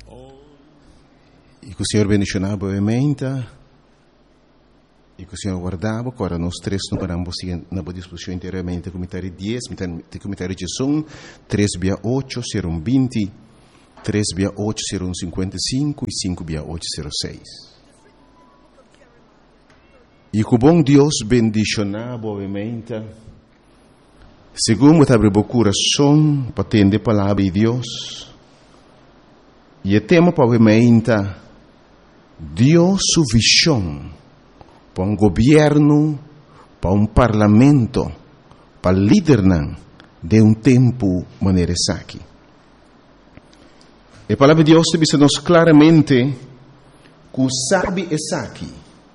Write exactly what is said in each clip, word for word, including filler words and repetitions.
E que o Senhor bendicionava brevemente, e que o Senhor guardava, agora nós três não paramos na boa disposição inteiramente, comentário dez, comentário de som, três via oito, serão vinte, três via oito, serão cinquenta e cinco, e cinco via oito, serão seis. E que o bom Deus bendicionava brevemente, segundo abre o coração, para atender a palavra de Deus, e o tema brevemente, Deus sua visão para um governo, para um parlamento, para líder de um tempo maneira aqui. A palavra de Deus diz-nos claramente que o sabe é aqui,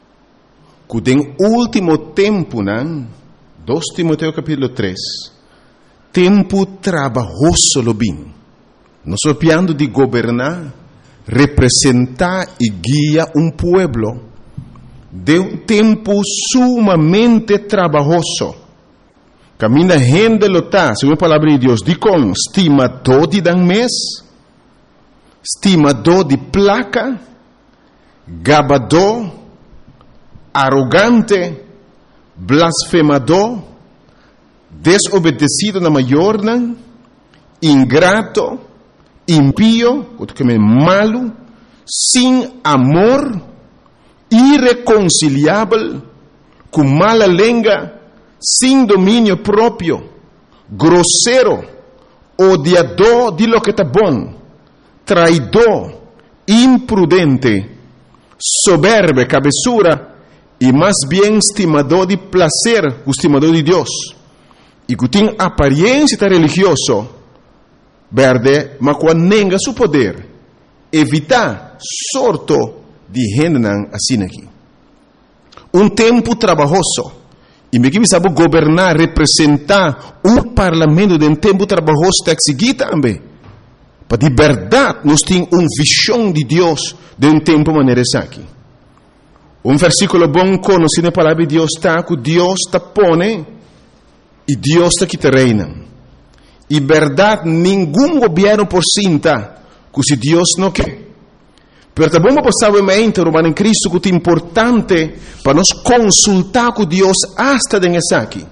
que no último tempo, dois Timoteo capítulo três, tempo trabalhoso lo bem. Nós estamos falando de governar, representar e guiar um pueblo de um tempo sumamente trabalhoso. Camina gente lota, segundo a palavra de Deus, de com estimador de dan mês, estimador de placa, gabador, arrogante, blasfemador, desobedecido na maior, ingrato, impío, malo, sem amor, irreconciliável, com mala língua, sem domínio próprio, grosseiro, odiador de lo que está bom, traidor, imprudente, soberbo, cabeçura, e mais bem estimador de prazer, estimador de Deus, e que tem aparência religiosa, verde, mas com nenga seu poder, evitar sorto de gente assim aqui. Um tempo trabalhoso, e me que sabe governar, representar um parlamento de um tempo trabalhoso tem que seguir também. Para de verdade, nós temos uma visão de Deus de um tempo maneira aqui. Um versículo bom conhecido na palavra de Deus está que Deus está pone e Deus está que te reina. E verdade, nenhum governo por cinta, que se Deus não quer. Pero também vamos passar a mente, Romano em Cristo, que é importante para nós consultar com Deus hasta nessa aqui.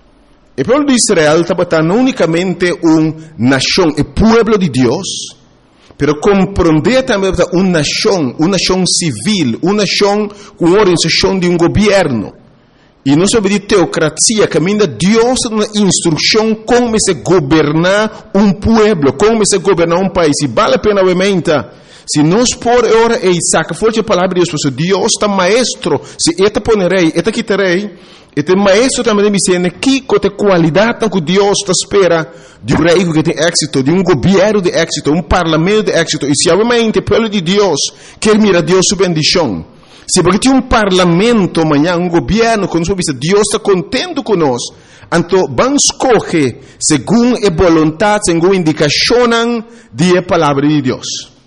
O povo de Israel estava não unicamente uma nação, o povo de Deus, pero compreender também uma nação, uma nação civil, uma nação com organização de um governo. E não sobre de teocracia, caminha Deus na instrução como se governar um povo, como se governar um país. E vale a pena, obviamente, se nós por hora e saca forte a palavra de Deus, Deus está maestro, se eta ponerei, eta quitarei, eta maestro também me ensina que com a qualidade que Deus está espera de um rei que tem êxito, de um governo de êxito, um parlamento de êxito. E se obviamente o povo de Deus quer mirar Deus sua bendição, se porque tem um parlamento amanhã, um governo, quando Deus está contente conosco, então vamos escolher segundo a vontade, segundo a indicação da palavra de Deus.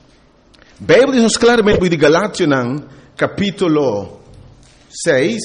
A Bíblia diz claramente de Galátias, capítulo seis,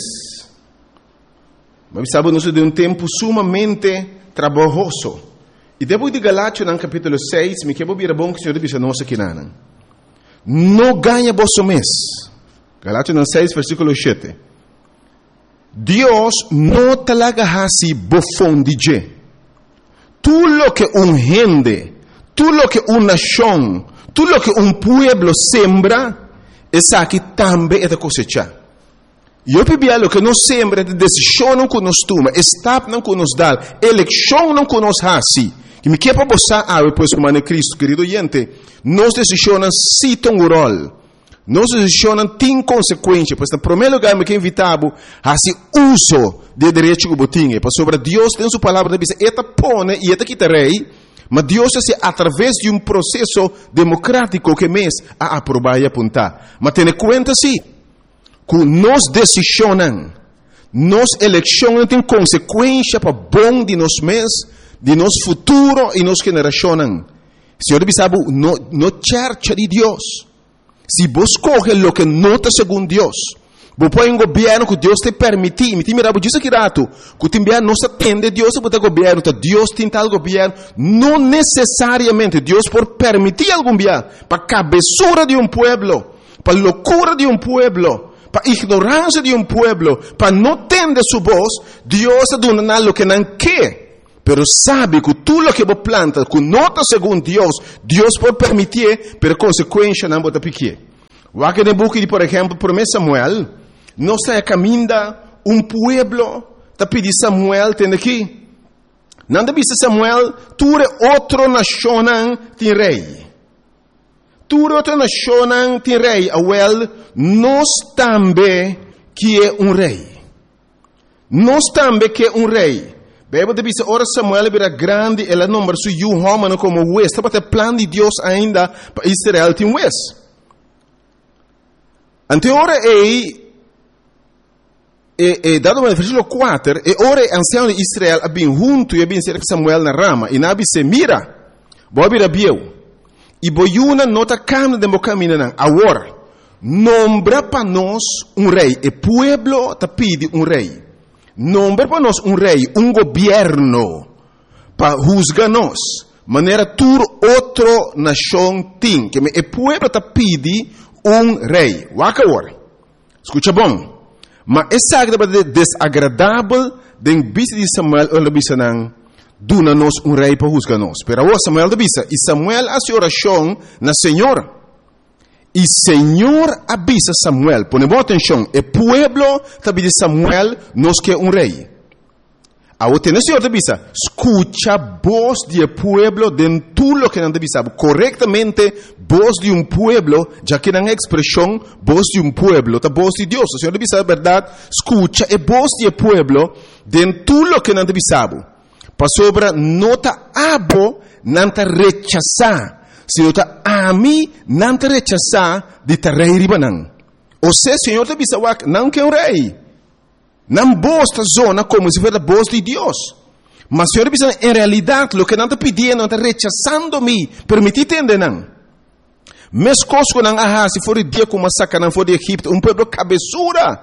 mas sabemos de um tempo sumamente trabalhoso. E depois de Galátias, capítulo seis, me quero vir a bom que o Senhor diz a nós aqui, não ganha vosso mês. Galátias seis, versículo sete. Deus não talaga hasi bofon dije. Tudo lo que um gente, tudo lo que uma nação, tudo lo que um pueblo sembra, essa aqui também é da cosecha. E eu pedi lo que nós sembra, de decisão não que nos toma, estado não que nos dá, eleição não que nos hasi. Que me quer para você, ah, depois como é Cristo, querido gente, nós decisões se tem um rol. Nós decisões têm consequência, pois no primeiro lugar me quer invitar a se uso de direito que botinha, para sobre Deus tem sua palavra, diz, eta pone e eta quitarei, mas Deus é através de um processo democrático que mês a aprovar e apontar. Mas tenha conta sim, que nós decisões, nós eleições têm consequência para bom de nós mês, de nosso futuro e nossa geração. Senhor, sabe, no, no church de Deus. Se vos coge lo que nota segundo Deus, Você põe um governo que Deus te permite. Me mira, você diz aqui rato, que te envia não se atende Deus para o governo, Deus tem tal governo. Não necessariamente Deus por permitir algum dia para a cabeçura de um pueblo, para a loucura de um pueblo, para a ignorância de um pueblo, para não entender sua voz, Deus está dando algo que não quer. Pero sabe que tudo o que você planta, que nota segundo Deus, Deus pode permitir, pero consequência não pode pequer. O que no book de, por exemplo, por Samuel, não está caminhando um pueblo, está pedindo Samuel, tem aqui. Não está pedindo Samuel, tu é outra nação, tem rei. Tu é outra nação, tem rei. Well, nós também que é um rei. Nós também que é um rei. Bíblia diz, ora Samuel era grande, ela número su Yuhomano como West. Está para o plano de Deus ainda para Israel tem West. Ante ora é E, e dado no versículo quatro, e ora ancião de Israel abin junto e abin ser Samuel na rama, e nabi se mira, bobi rabieu, e boiuna nota camina de mocamina nan, agora, nombra para nós um rei, e pueblo te pide um rei, nombra para nós um rei, um governo, para juzgar nós, maneira tur outro nação tem, que e pueblo te pide um rei, waka agora, escuta bom, mas essa é desagradável de vista de Samuel ou de vista não duna-nos um rei para juzgar nós. Pero agora Samuel de vista, e Samuel hace oração na Senhor. E Senhor avisa Samuel, ponemos atenção, o pueblo também de Samuel nos quer um rei. Agora tem o Senhor de vista, escucha a voz do pueblo de tudo o que não deve saber. Corretamente, voz de um pueblo, já que não é expressão, voz de um pueblo, a voz de Deus. O Senhor deve saber a verdade, escucha a voz do pueblo de tudo o que não deve saber. Para sobre, não te abo, não te rechazar. Se não te ami, não te rechazar de te rei ribanan. Ou seja, o Senhor deve saber, não quer um rei. Não bosta zona como se fosse a voz de Deus. Mas Senhor, em realidade, o que não está pedindo, não está rechazando-me. Permitir entender, não. Mas coisas que não há, se for dia como a saca, não for de Egipto, um povo cabeçura.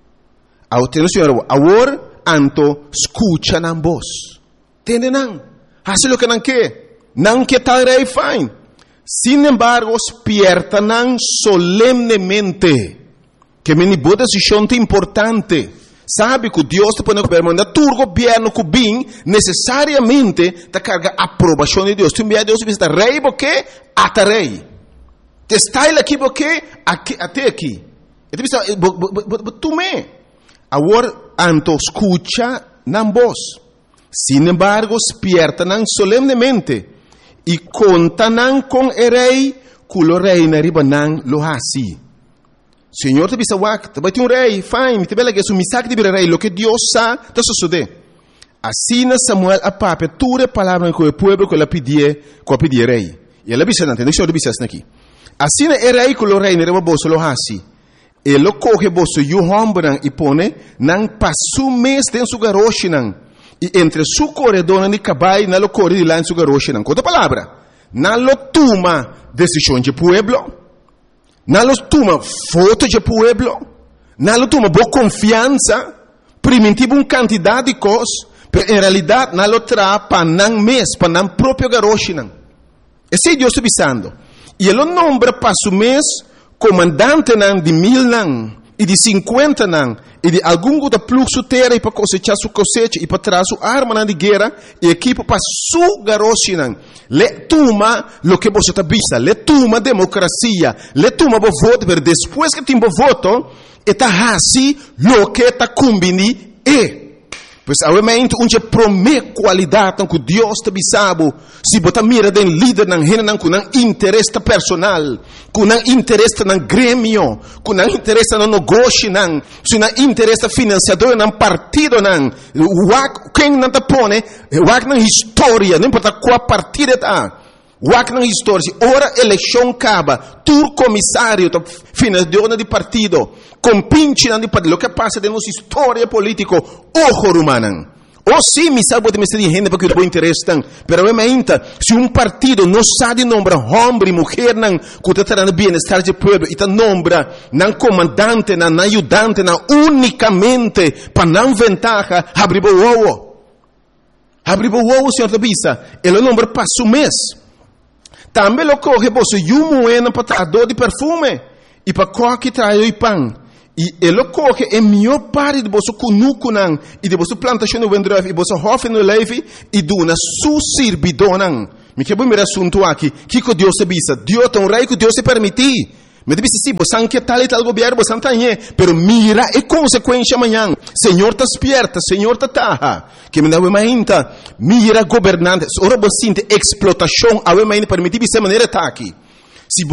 Ao ter o Senhor, agora, anto, escucha na voz. Entende, não? Faz o que não quer. Não quer tal rei, fine. Sin embargo, despierta não solenemente. Que me boa decisão é importante. Sabe que Deus te põe no governo, mas o governo que vem, necessariamente, te carga a aprovação de Deus. Tu envia Deus e diz, rei, porque até rei. Te está ele aqui, porque até aqui. E tu diz, tu me. Agora, anto escucha na voz. Sin embargo, despierta não solenemente. E conta não com o rei, que o rei na riba não lo hasi. Senhor, te bisa wak, te bati um rei, fine, te bela que su misak de bir rei, lo que Deus sa, te sucede. Assim Samuel a pape, ture palavra que o pueblo que ela pedia, que pedia rei. E ela bisa nante, deixa eu bisa aqui. Assim é rei que o rei ne reba bolso lo hasi. E lo coge bolso yu hombran e pone, nang pasu mes den su garoshi nang. E entre su corredor ni cabai, na lo corre di lá em su garoshi nang. Outra palavra, na lo toma decisão de pueblo. Não toma foto de pueblo, não toma boa confiança, primitivo uma quantidade de coisas, mas em realidade não traz para não mês, para não próprio garoche não. Esse é Deus está avisando. E ele nombra para o mês comandante não de mil não, e de cinquenta não, e de algum outro fluxo terra para cosechar sua cosecha e para trazer sua arma não de guerra e equipa para sua garoche não. Le toma lo que você está vista, le toma democracia, le toma o voto, mas depois que tem o voto, está assim lo que está combini e. Pois, obviamente, onde promete qualidade que Deus te bisabo, se você mira den líder não rena não com interesse personal, com interesse no grêmio, com interesse no negócio não, se não interesse financiador não partido não, quem não te põe, o na história, não importa qual partido está. Wak na história, ora eleição acaba, tu comissário, financiador de partido, compinche de partido, o que passa de nossa história política, ojo rumanan, Oh sim, mi sa pode me ser gente porque o interesse tan, pero é mainta, se um partido não sabe nombrar homem e mulher não, que está trazendo bem-estar do povo, e está nombra não comandante, não ajudante, não unicamente para não ventaja, abrir o ovo. Abrir o ovo, senhor Tabisa, ele nombra passo mês. Também lo coge você e um moeda para trazer de perfume e para coque trazer o pão. E ele coge é melhor parte de você cunucunan e de você plantação no vendref e você hofe no leve e duna su sirbidonan. Me que bom me assunto aqui. Que que Deus se bisa? Deus tão rei que Deus se permitir. Me disse sim, você que tal e tal governo você não tem, pero mira é consequência amanhã. Senhor tá esperta, Senhor tá taha. Que me dá uma ainda mira governantes. Ora você sente explotação, a uma ainda permitir de maneira tá aqui.